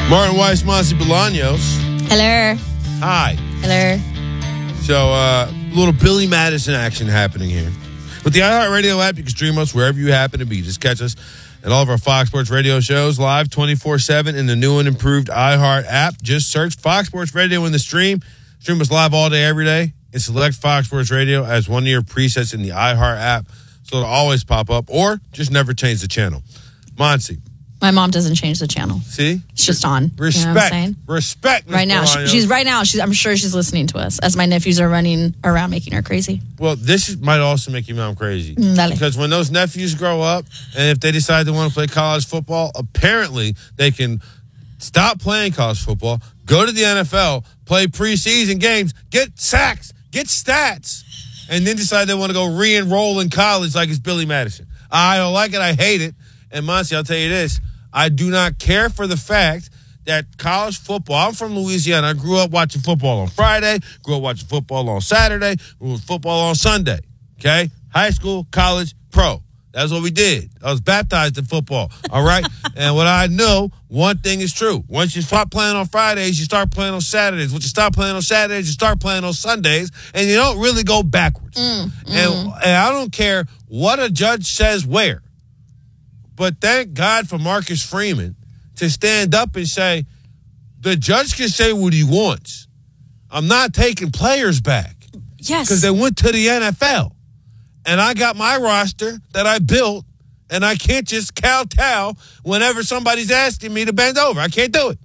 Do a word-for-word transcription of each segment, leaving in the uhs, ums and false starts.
Martin Weiss, Monty Bolaños. Hello. Hi. Hello. So, uh, a little Billy Madison action happening here. With the iHeartRadio app, you can stream us wherever you happen to be. Just catch us and all of our Fox Sports Radio shows live twenty-four seven in the new and improved iHeart app. Just search Fox Sports Radio in the stream. Stream us live all day, every day. And select Fox Sports Radio as one of your presets in the iHeart app. So it'll always pop up. Or just never change the channel. Monty. My mom doesn't change the channel. See? It's just on. Respect. You know what I'm saying? Respect. Right now. She, she's right now. She's, I'm sure she's listening to us as my nephews are running around making her crazy. Well, this is, might also make your mom crazy. Dale. Because when those nephews grow up, and if they decide they want to play college football, apparently they can stop playing college football, go to the N F L, play preseason games, get sacks, get stats, and then decide they want to go re-enroll in college like it's Billy Madison. I don't like it. I hate it. And, Monty, I'll tell you this. I do not care for the fact that college football, I'm from Louisiana. I grew up watching football on Friday, grew up watching football on Saturday, grew up football on Sunday, okay? High school, college, pro. That's what we did. I was baptized in football, all right? And what I know, one thing is true. Once you stop playing on Fridays, you start playing on Saturdays. Once you stop playing on Saturdays, you start playing on Sundays, and you don't really go backwards. Mm, mm. And, and I don't care what a judge says where. But thank God for Marcus Freeman to stand up and say, the judge can say what he wants. I'm not taking players back. Yes. Because they went to the N F L. And I got my roster that I built, and I can't just kowtow whenever somebody's asking me to bend over. I can't do it.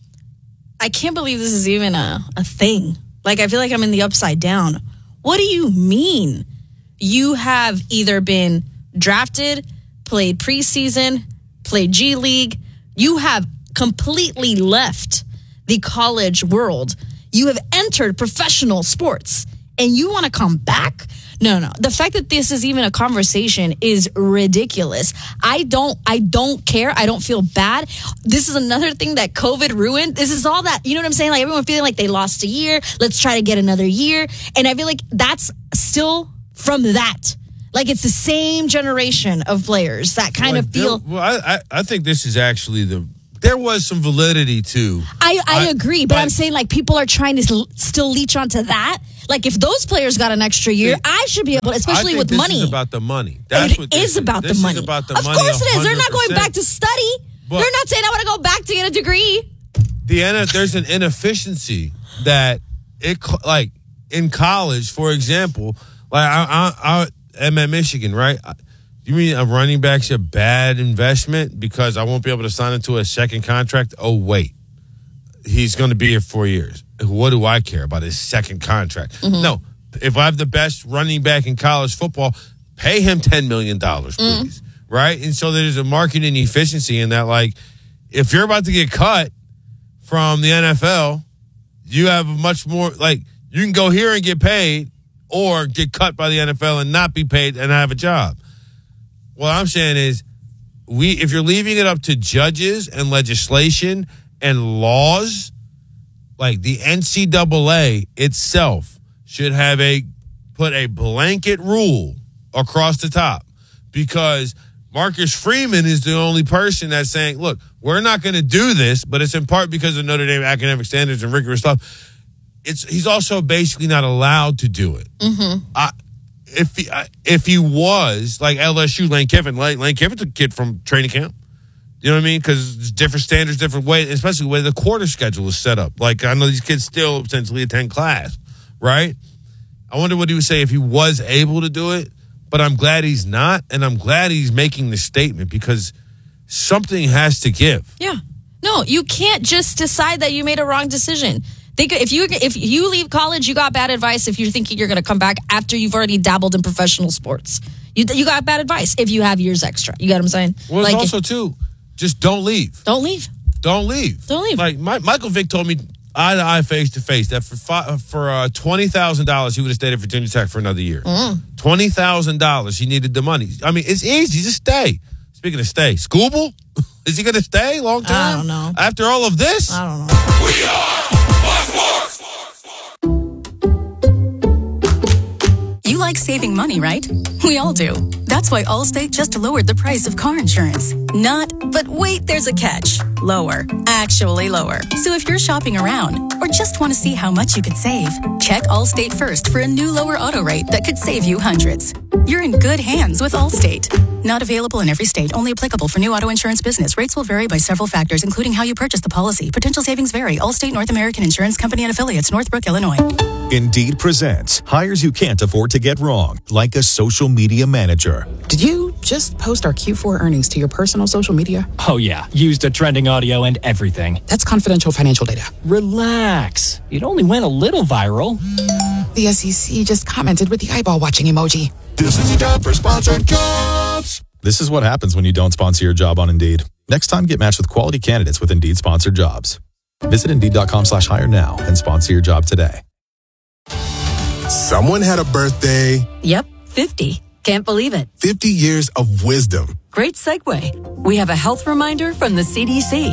I can't believe this is even a, a thing. Like, I feel like I'm in the upside down. What do you mean? You have either been drafted, played preseason, played G League. You have completely left the college world. You have entered professional sports, and you want to come back? No, no. The fact that this is even a conversation is ridiculous. I don't, I don't care. I don't feel bad. This is another thing that COVID ruined. This is all that, you know what I'm saying? Like, everyone feeling like they lost a year. Let's try to get another year. And I feel like that's still from that. Like, it's the same generation of players that kind well, of feel. There, well, I, I think this is actually the. There was some validity to. I, I, I agree, but, but I'm saying, like, people are trying to l- still leech onto that. Like, if those players got an extra year, see, I should be able, especially I think with this money. This is about the money. That's it what is this about is. the money. This is about the of money. Of course it is. one hundred percent. They're not going back to study. But they're not saying I want to go back to get a degree. The there's an inefficiency that it like in college, for example. Like I, I, I am at Michigan, right? You mean a running back's a bad investment because I won't be able to sign into a second contract? Oh, wait. He's going to be here four years. What do I care about his second contract? Mm-hmm. No. If I have the best running back in college football, pay him ten million dollars, please. Mm. Right? And so there's a marketing efficiency in that, like, if you're about to get cut from the N F L, you have a much more, like, you can go here and get paid or get cut by the N F L and not be paid and have a job. What I'm saying is, we if you're leaving it up to judges and legislation and laws, like the N C double A itself should have a put a blanket rule across the top, because Marcus Freeman is the only person that's saying, look, we're not going to do this, but it's in part because of Notre Dame academic standards and rigorous stuff. It's he's also basically not allowed to do it. Mm-hmm. I, If he, if he was, like L S U, Lane Kiffin, Lane, Lane Kiffin's a kid from training camp. You know what I mean? Because it's different standards, different way, especially the way the quarter schedule is set up. Like, I know these kids still essentially attend class, right? I wonder what he would say if he was able to do it, but I'm glad he's not, and I'm glad he's making the statement because something has to give. Yeah. No, you can't just decide that you made a wrong decision. Think if you if you leave college, you got bad advice if you're thinking you're going to come back after you've already dabbled in professional sports. You you got bad advice if you have years extra. You get what I'm saying? Well, it's like also, if, too, just don't leave. Don't leave. Don't leave. Don't leave. Like, my, Michael Vick told me eye to eye, face to face, that for five, for uh, twenty thousand dollars, he would have stayed at Virginia Tech for another year. Mm. twenty thousand dollars, he needed the money. I mean, it's easy. Just stay. Speaking of stay, Scooble? Is he going to stay long term? I don't know. After all of this? I don't know. We are Fox Sports. You like saving money, right? We all do. That's why Allstate just lowered the price of car insurance. Not, but wait, there's a catch. Lower. Actually lower. So if you're shopping around or just want to see how much you could save, check Allstate first for a new lower auto rate that could save you hundreds. You're in good hands with Allstate. Not available in every state. Only applicable for new auto insurance business. Rates will vary by several factors, including how you purchase the policy. Potential savings vary. Allstate North American Insurance Company and Affiliates, Northbrook, Illinois. Indeed presents hires you can't afford to get wrong, like a social media manager. Did you just post our Q four earnings to your personal social media? Oh, yeah. Used a trending audio and everything. That's confidential financial data. Relax. It only went a little viral. The S E C just commented with the eyeball watching emoji. This is the job for sponsored jobs. This is what happens when you don't sponsor your job on Indeed. Next time, get matched with quality candidates with Indeed sponsored jobs. Visit Indeed.com slash hire now and sponsor your job today. Someone had a birthday. Yep, fifty. Can't believe it. fifty years of wisdom. Great segue. We have a health reminder from the C D C.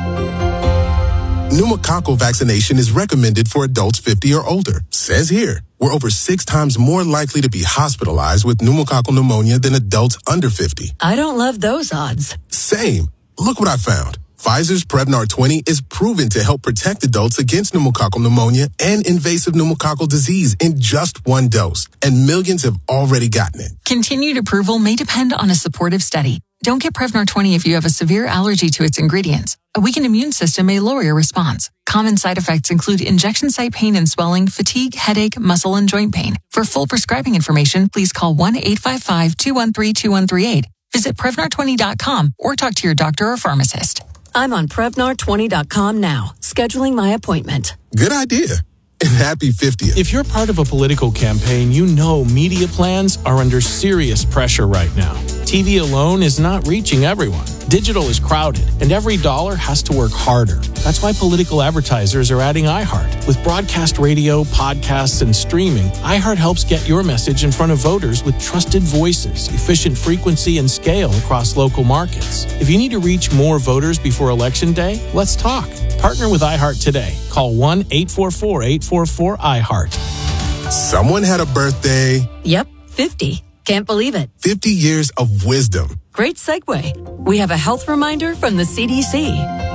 Pneumococcal vaccination is recommended for adults fifty or older. Says here, we're over six times more likely to be hospitalized with pneumococcal pneumonia than adults under fifty. I don't love those odds. Same. Look what I found. Pfizer's Prevnar twenty is proven to help protect adults against pneumococcal pneumonia and invasive pneumococcal disease in just one dose, and millions have already gotten it. Continued approval may depend on a supportive study. Don't get Prevnar twenty if you have a severe allergy to its ingredients. A weakened immune system may lower your response. Common side effects include injection site pain and swelling, fatigue, headache, muscle, and joint pain. For full prescribing information, please call one eight five five, two one three, two one three eight. Visit Prevnar twenty dot com or talk to your doctor or pharmacist. I'm on Prevnar twenty dot com now, scheduling my appointment. Good idea. And happy fiftieth. If you're part of a political campaign, you know media plans are under serious pressure right now. T V alone is not reaching everyone. Digital is crowded, and every dollar has to work harder. That's why political advertisers are adding iHeart. With broadcast radio, podcasts, and streaming, iHeart helps get your message in front of voters with trusted voices, efficient frequency, and scale across local markets. If you need to reach more voters before Election Day, let's talk. Partner with iHeart today. Call one eight four four, eight four four, iHeart. Someone had a birthday. Yep, fifty. Can't believe it. fifty years of wisdom. Great segue. We have a health reminder from the C D C.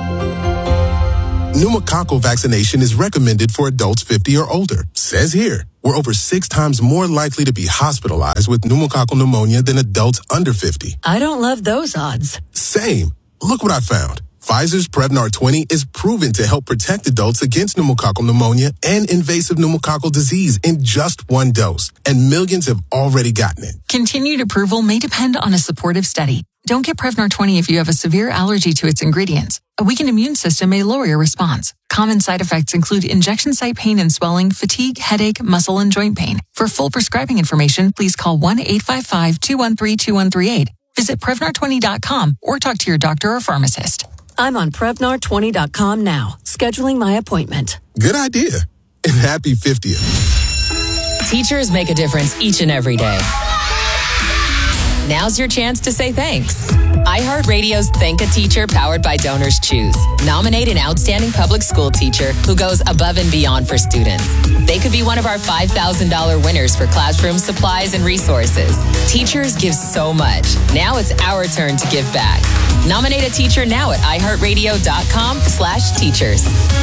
Pneumococcal vaccination is recommended for adults fifty or older. Says here, we're over six times more likely to be hospitalized with pneumococcal pneumonia than adults under fifty. I don't love those odds. Same. Look what I found. Pfizer's Prevnar twenty is proven to help protect adults against pneumococcal pneumonia and invasive pneumococcal disease in just one dose, and millions have already gotten it. Continued approval may depend on a supportive study. Don't get Prevnar twenty if you have a severe allergy to its ingredients. A weakened immune system may lower your response. Common side effects include injection site pain and swelling, fatigue, headache, muscle, and joint pain. For full prescribing information, please call one eight five five, two one three, two one three eight. Visit Prevnar twenty dot com or talk to your doctor or pharmacist. I'm on Prevnar twenty dot com now, scheduling my appointment. Good idea. And happy fiftieth. Teachers make a difference each and every day. Now's your chance to say thanks. iHeartRadio's Thank a Teacher powered by Donors Choose. Nominate an outstanding public school teacher who goes above and beyond for students. They could be one of our five thousand dollars winners for classroom supplies and resources. Teachers give so much. Now it's our turn to give back. Nominate a teacher now at iHeartRadio.com slash teachers.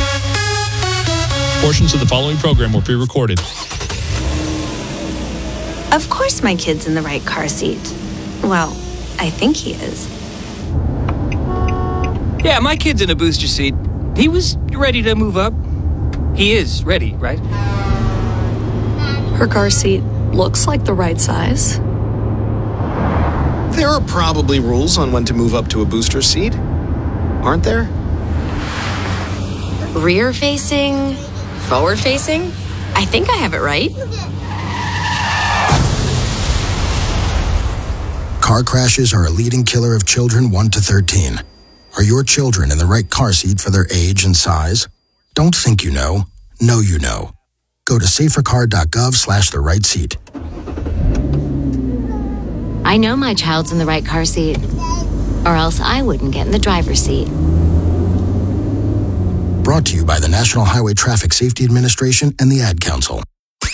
Portions of the following program were pre-recorded. Of course my kid's in the right car seat. Well, I think he is. Yeah, my kid's in a booster seat. He was ready to move up. He is ready, right? Her car seat looks like the right size. There are probably rules on when to move up to a booster seat, aren't there? Rear facing, forward facing? I think I have it right. Car crashes are a leading killer of children one to thirteen. Are your children in the right car seat for their age and size? Don't think you know. Know you know. Go to safercar.gov slash the right seat. I know my child's in the right car seat, or else I wouldn't get in the driver's seat. Brought to you by the National Highway Traffic Safety Administration and the Ad Council.